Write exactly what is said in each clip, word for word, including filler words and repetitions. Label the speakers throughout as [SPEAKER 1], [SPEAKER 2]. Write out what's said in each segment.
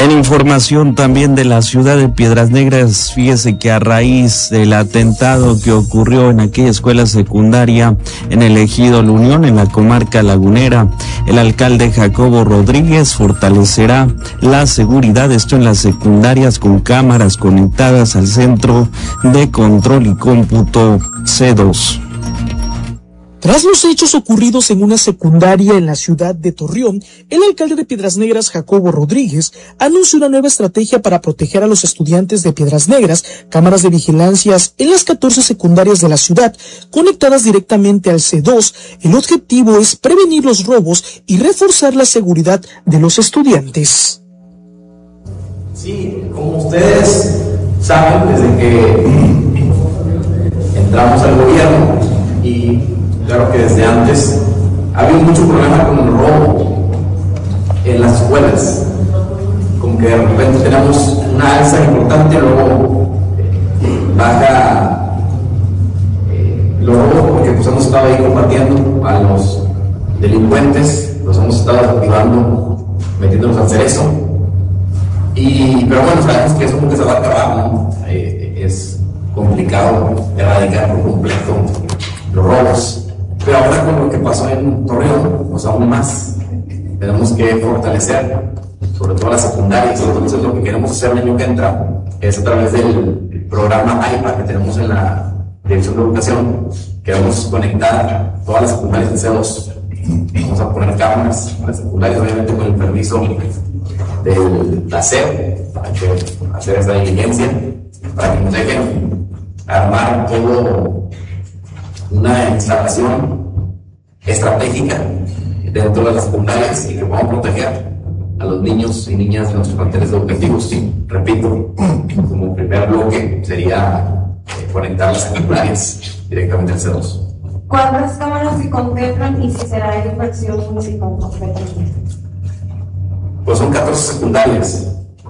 [SPEAKER 1] En información también de la ciudad de Piedras Negras, fíjese que a raíz del atentado que ocurrió en aquella escuela secundaria en el ejido La Unión, en la comarca lagunera, el alcalde Jacobo Rodríguez fortalecerá la seguridad, esto en las secundarias, con cámaras conectadas al centro de control y cómputo C dos.
[SPEAKER 2] Tras los hechos ocurridos en una secundaria en la ciudad de Torreón, el alcalde de Piedras Negras, Jacobo Rodríguez, anunció una nueva estrategia para proteger a los estudiantes de Piedras Negras, cámaras de vigilancias en las catorce secundarias de la ciudad, conectadas directamente al C dos. El objetivo es prevenir los robos y reforzar la seguridad de los estudiantes.
[SPEAKER 3] Sí, como ustedes saben, desde que entramos al gobierno y claro que desde antes ha habido mucho problema con el robo en las escuelas, como que de repente tenemos una alza importante, luego eh, baja eh, los robos, porque pues hemos estado ahí combatiendo a los delincuentes, los hemos estado activando, metiéndonos al cerezo, y, pero bueno, sabemos que eso nunca se va a acabar, ¿no? Eh, es complicado erradicar por completo los robos. Pero ahora con lo que pasó en Torreón, pues aún más, tenemos que fortalecer, sobre todo las secundarias. Entonces lo que queremos hacer el año que entra es a través del programa A I P A que tenemos en la Dirección de Educación, queremos conectar todas las secundarias en C dos. Vamos a poner cámaras en las secundarias, obviamente con el permiso del la S E P, para que hacer esta diligencia, para que nos dejen armar todo una instalación estratégica dentro de las secundarias y que podamos proteger a los niños y niñas de nuestros planteles educativos. Sí, repito, como primer bloque sería eh, conectar las secundarias directamente al C dos.
[SPEAKER 4] ¿Cuántas cámaras se contemplan y si será de inversión municipal completamente?
[SPEAKER 3] Pues son catorce secundarias.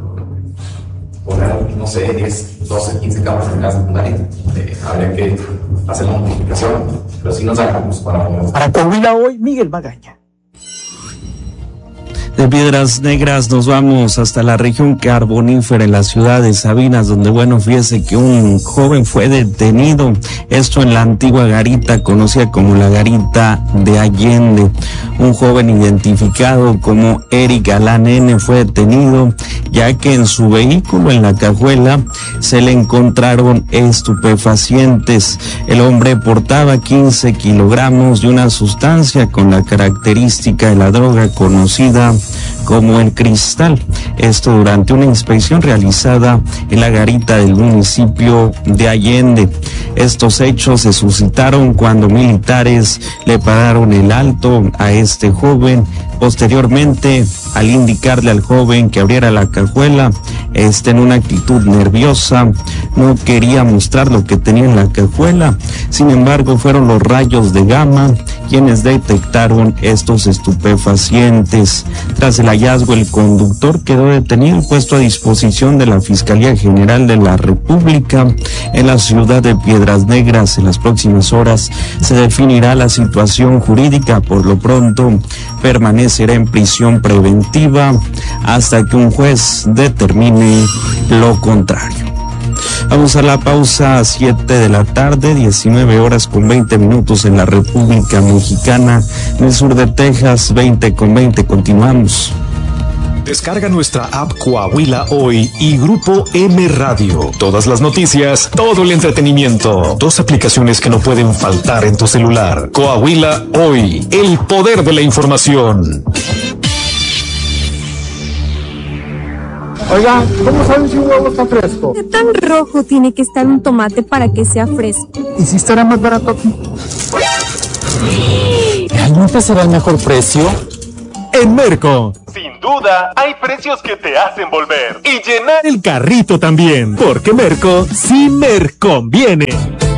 [SPEAKER 3] Poner, no sé, diez, doce, quince cámaras en cada secundaria. Eh, habría que hacer la multiplicación, pero si nos sacamos para poner.
[SPEAKER 2] Para Coahuila hoy, Miguel Magaña.
[SPEAKER 1] De Piedras Negras nos vamos hasta la región carbonífera en la ciudad de Sabinas, donde, bueno, fíjese que un joven fue detenido, esto en la antigua garita conocida como la garita de Allende. Un joven identificado como Eric Galán N fue detenido, ya que en su vehículo, en la cajuela, se le encontraron estupefacientes. El hombre portaba quince kilogramos de una sustancia con la característica de la droga conocida como el cristal. Esto durante una inspección realizada en la garita del municipio de Allende. Estos hechos se suscitaron cuando militares le pararon el alto a este joven. Posteriormente, al indicarle al joven que abriera la cajuela, este en una actitud nerviosa no quería mostrar lo que tenía en la cajuela. Sin embargo, fueron los rayos de gamma quienes detectaron estos estupefacientes. Tras el hallazgo, el conductor quedó detenido y puesto a disposición de la Fiscalía General de la República en la ciudad de Piedras Negras. En las próximas horas se definirá la situación jurídica. Por lo pronto, permanecerá en prisión preventiva hasta que un juez determine lo contrario. Vamos a la pausa, siete de la tarde, diecinueve horas con veinte minutos en la República Mexicana, en el sur de Texas, veinte con veinte, continuamos.
[SPEAKER 5] Descarga nuestra app Coahuila Hoy y Grupo M Radio. Todas las noticias, todo el entretenimiento. Dos aplicaciones que no pueden faltar en tu celular. Coahuila Hoy, el poder de la información.
[SPEAKER 6] Oiga, ¿cómo saben si un huevo está fresco?
[SPEAKER 7] ¿Qué tan rojo tiene que estar un tomate para que sea fresco?
[SPEAKER 6] ¿Y si estará más barato aquí?
[SPEAKER 8] ¿Realmente será el mejor precio?
[SPEAKER 9] En Merco, sin duda, hay precios que te hacen volver y llenar el carrito también, porque Merco sí me conviene.